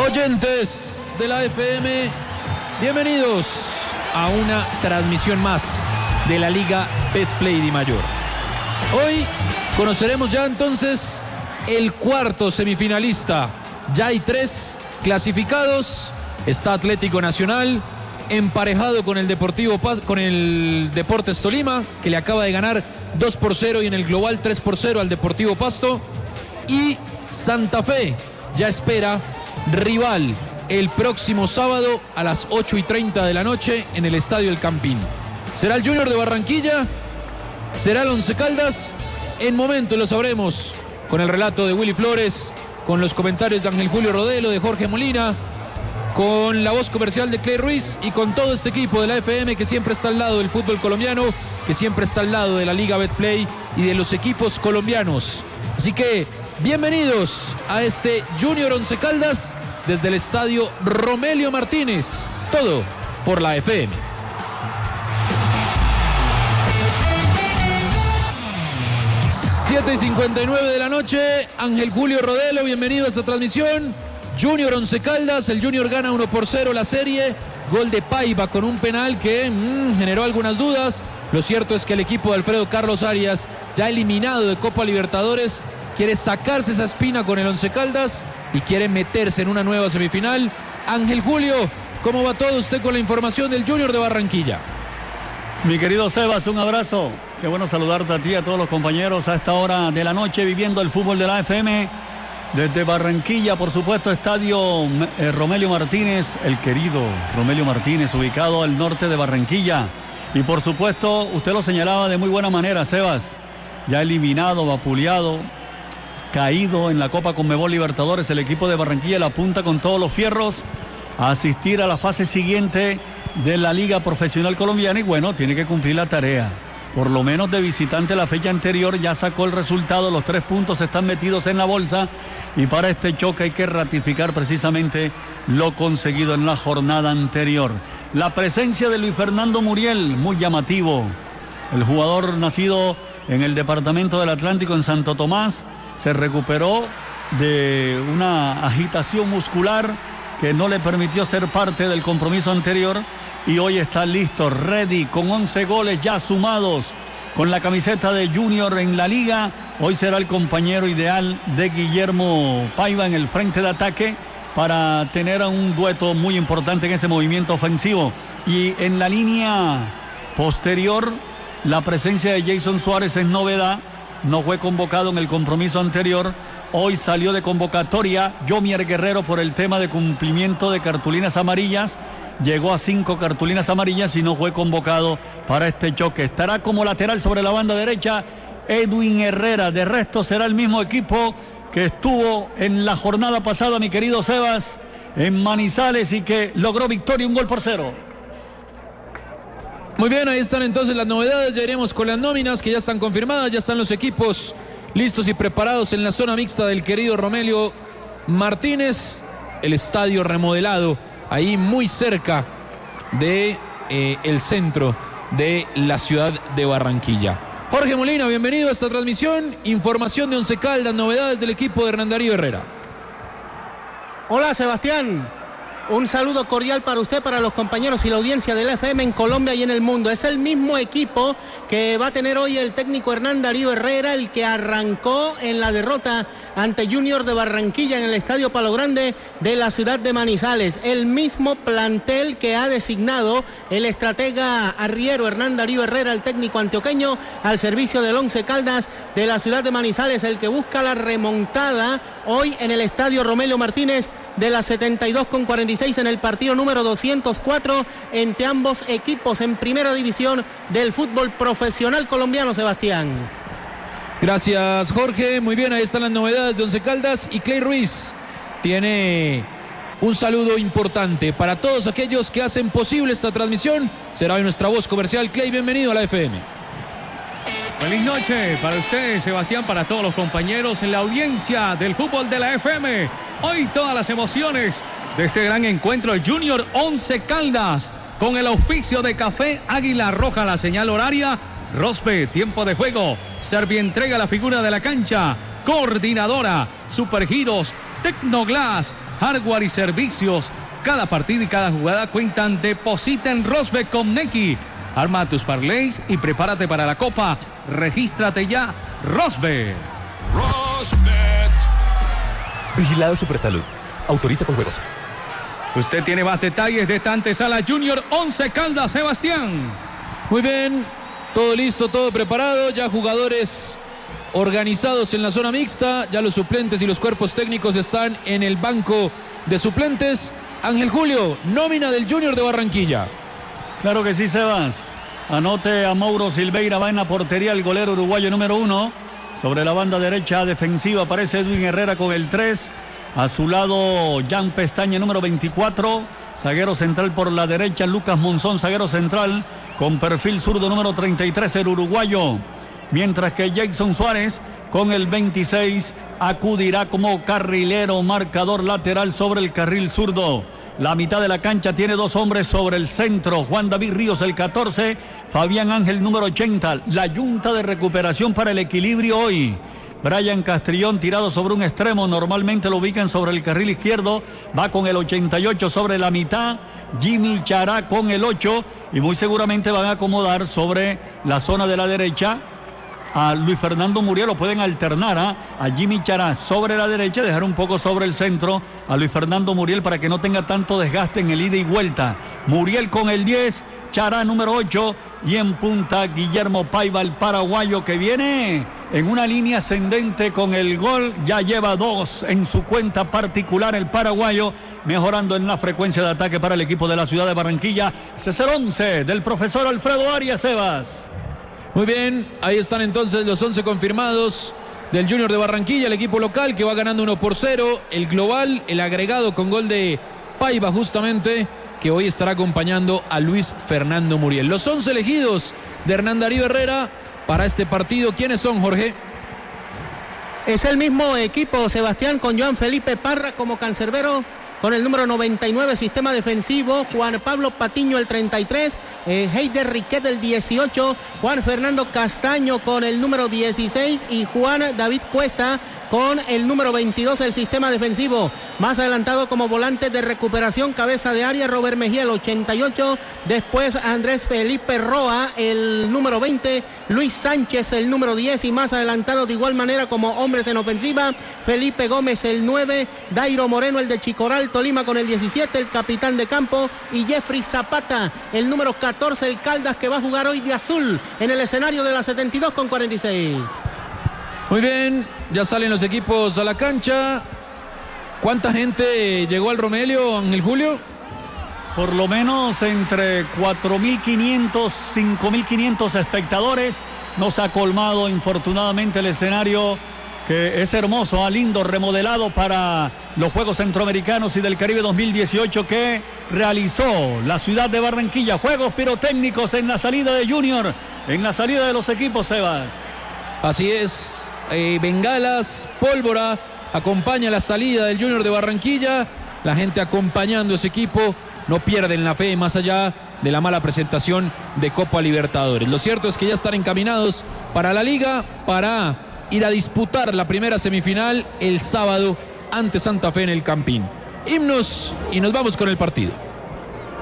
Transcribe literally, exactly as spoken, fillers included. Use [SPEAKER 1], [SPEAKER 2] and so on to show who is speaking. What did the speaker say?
[SPEAKER 1] Oyentes de la F M, bienvenidos a una transmisión más de la Liga Betplay Dimayor. Hoy conoceremos ya entonces el cuarto semifinalista. Ya hay tres clasificados. Está Atlético Nacional emparejado con el Deportivo Paz, con el Deportes Tolima, que le acaba de ganar dos por cero y en el global tres por cero al Deportivo Pasto. Y Santa Fe ya espera rival el próximo sábado a las ocho y treinta de la noche en el Estadio El Campín. ¿Será el Junior de Barranquilla? ¿Será el Once Caldas? En momento lo sabremos con el relato de Willy Flores, con los comentarios de Ángel Julio Rodelo, de Jorge Molina, con la voz comercial de Clay Ruiz y con todo este equipo de la F M que siempre está al lado del fútbol colombiano, que siempre está al lado de la Liga Betplay y de los equipos colombianos. Así que bienvenidos a este Junior Once Caldas desde el estadio Romelio Martínez. Todo por la F M. siete y cincuenta y nueve de la noche. Ángel Julio Rodelo, bienvenido a esta transmisión. Junior Once Caldas, el Junior gana uno por cero la serie. Gol de Paiva con un penal que mmm, generó algunas dudas. Lo cierto es que el equipo de Alfredo Carlos Arias, ya eliminado de Copa Libertadores, quiere sacarse esa espina con el Once Caldas y quiere meterse en una nueva semifinal. Ángel Julio, ¿cómo va todo usted con la información del Junior de Barranquilla?
[SPEAKER 2] Mi querido Sebas, un abrazo. Qué bueno saludarte a ti y a todos los compañeros a esta hora de la noche viviendo el fútbol de la F M. Desde Barranquilla, por supuesto, estadio eh, Romelio Martínez, el querido Romelio Martínez, ubicado al norte de Barranquilla. Y por supuesto, usted lo señalaba de muy buena manera, Sebas. Ya eliminado, vapuleado, caído en la Copa Conmebol Libertadores, el equipo de Barranquilla la apunta con todos los fierros a asistir a la fase siguiente de la Liga Profesional Colombiana y bueno, tiene que cumplir la tarea. Por lo menos de visitante la fecha anterior ya sacó el resultado, los tres puntos están metidos en la bolsa y para este choque hay que ratificar precisamente lo conseguido en la jornada anterior. La presencia de Luis Fernando Muriel, muy llamativo, el jugador nacido en el departamento del Atlántico en Santo Tomás, se recuperó de una agitación muscular que no le permitió ser parte del compromiso anterior y hoy está listo, ready, con once goles ya sumados con la camiseta de Junior en la liga. Hoy será el compañero ideal de Guillermo Paiva en el frente de ataque para tener un dueto muy importante en ese movimiento ofensivo. Y en la línea posterior, la presencia de Jason Suárez es novedad. No fue convocado en el compromiso anterior. Hoy salió de convocatoria Yomier Guerrero por el tema de cumplimiento de cartulinas amarillas. Llegó a cinco cartulinas amarillas y no fue convocado para este choque. Estará como lateral sobre la banda derecha Edwin Herrera. De resto será el mismo equipo que estuvo en la jornada pasada, mi querido Sebas, en Manizales y que logró victoria, un gol por cero.
[SPEAKER 1] Muy bien, ahí están entonces las novedades. Ya iremos con las nóminas que ya están confirmadas. Ya están los equipos listos y preparados en la zona mixta del querido Romelio Martínez. El estadio remodelado ahí muy cerca de eh, el centro de la ciudad de Barranquilla. Jorge Molina, bienvenido a esta transmisión. Información de Once Caldas, novedades del equipo de Hernán Darío Herrera.
[SPEAKER 3] Hola, Sebastián. Un saludo cordial para usted, para los compañeros y la audiencia del F M en Colombia y en el mundo. Es el mismo equipo que va a tener hoy el técnico Hernán Darío Herrera, el que arrancó en la derrota ante Junior de Barranquilla en el Estadio Palo Grande de la ciudad de Manizales. El mismo plantel que ha designado el estratega arriero Hernán Darío Herrera, el técnico antioqueño, al servicio del Once Caldas de la ciudad de Manizales, el que busca la remontada hoy en el Estadio Romelio Martínez de las setenta y dos con cuarenta y seis en el partido número doscientos cuatro entre ambos equipos en primera división del fútbol profesional colombiano, Sebastián.
[SPEAKER 1] Gracias, Jorge. Muy bien, ahí están las novedades de Once Caldas y Clay Ruiz tiene un saludo importante para todos aquellos que hacen posible esta transmisión. Será hoy nuestra voz comercial. Clay, bienvenido a la F M.
[SPEAKER 4] Feliz noche para usted, Sebastián, para todos los compañeros en la audiencia del fútbol de la F M. Hoy todas las emociones de este gran encuentro, el Junior Once Caldas, con el auspicio de Café Águila Roja, la señal horaria, Rospe, tiempo de juego, Servientrega, la figura de la cancha, Coordinadora, Supergiros, Tecnoglass, hardware y servicios. Cada partido y cada jugada cuentan. Deposita en Rosbet con Nequi. Arma tus parlays y prepárate para la Copa. Regístrate ya. Rosbet.
[SPEAKER 5] Rosbet. Vigilado Supersalud. Autoriza con juegos.
[SPEAKER 4] Usted tiene más detalles de esta antesala Junior Once Caldas, Sebastián.
[SPEAKER 1] Muy bien, todo listo, todo preparado. Ya jugadores organizados en la zona mixta. Ya los suplentes y los cuerpos técnicos están en el banco de suplentes. Ángel Julio, nómina del Junior de Barranquilla.
[SPEAKER 2] Claro que sí, Sebas. Anote a Mauro Silveira, va en la portería el golero uruguayo número uno. Sobre la banda derecha defensiva aparece Edwin Herrera con el tres. A su lado Jan Pestaña, número veinticuatro. Zaguero central por la derecha Lucas Monzón, zaguero central con perfil zurdo, número treinta y tres, el uruguayo. Mientras que Jason Suárez con el veintiséis acudirá como carrilero, marcador lateral sobre el carril zurdo. La mitad de la cancha tiene dos hombres sobre el centro. Juan David Ríos, el catorce. Fabián Ángel, número ochenta. La yunta de recuperación para el equilibrio hoy. Brian Castrillón tirado sobre un extremo. Normalmente lo ubican sobre el carril izquierdo. Va con el ochenta y ocho sobre la mitad. Jimmy Chará con el ocho. Y muy seguramente van a acomodar sobre la zona de la derecha a Luis Fernando Muriel. Lo pueden alternar ¿eh? a Jimmy Chará sobre la derecha, dejar un poco sobre el centro a Luis Fernando Muriel para que no tenga tanto desgaste en el ida y vuelta. Muriel con el diez, Chará número ocho y en punta Guillermo Paiva, el paraguayo, que viene en una línea ascendente con el gol. Ya lleva dos en su cuenta particular el paraguayo, mejorando en la frecuencia de ataque para el equipo de la ciudad de Barranquilla. Ese es el once del profesor Alfredo Arias, Sebas.
[SPEAKER 1] Muy bien, ahí están entonces los once confirmados del Junior de Barranquilla, el equipo local que va ganando uno por cero. El global, el agregado con gol de Paiva justamente, que hoy estará acompañando a Luis Fernando Muriel. Los once elegidos de Hernán Darío Herrera para este partido, ¿quiénes son, Jorge?
[SPEAKER 3] Es el mismo equipo, Sebastián, con Joan Felipe Parra como cancerbero, con el número noventa y nueve, sistema defensivo. Juan Pablo Patiño, el treinta y tres. Eh, Heider Riquet, el dieciocho. Juan Fernando Castaño con el número dieciséis. Y Juan David Cuesta con el número veintidós, el sistema defensivo. Más adelantado como volante de recuperación, cabeza de área, Robert Mejía, el ochenta y ocho. Después Andrés Felipe Roa, el número veinte. Luis Sánchez, el número diez. Y más adelantado de igual manera como hombres en ofensiva, Felipe Gómez, el nueve. Dairo Moreno, el de Chicoral, Tolima, con el diecisiete, el capitán de campo. Y Jeffrey Zapata, el número catorce, el Caldas, que va a jugar hoy de azul en el escenario de la setenta y dos con cuarenta y seis.
[SPEAKER 1] Muy bien, ya salen los equipos a la cancha. ¿Cuánta gente llegó al Romelio, Ángel Julio?
[SPEAKER 2] Por lo menos entre cuatro mil quinientos, cinco mil quinientos espectadores. Nos ha colmado infortunadamente el escenario, que es hermoso, ¿eh? lindo, remodelado para los Juegos Centroamericanos y del Caribe dos mil dieciocho que realizó la ciudad de Barranquilla. Juegos pirotécnicos en la salida de Junior, en la salida de los equipos, Sebas.
[SPEAKER 1] Así es. Eh, bengalas, pólvora, acompaña la salida del Junior de Barranquilla. La gente acompañando a ese equipo, no pierden la fe más allá de la mala presentación de Copa Libertadores. Lo cierto es que ya están encaminados para la liga, para ir a disputar la primera semifinal el sábado ante Santa Fe en el Campín. Himnos y nos vamos con el partido.